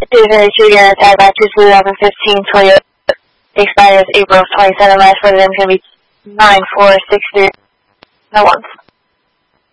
2022 again, it's back to 2015 Toyota. Expires April 27. Last for them is going to be 9463. No ones.